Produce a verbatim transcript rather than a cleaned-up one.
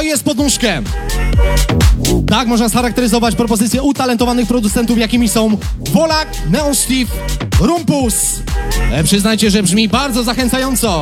jest pod nóżkę. Tak można scharakteryzować propozycje utalentowanych producentów, jakimi są Wolak, Neon Steve, Rumpus. E, przyznajcie, że brzmi bardzo zachęcająco.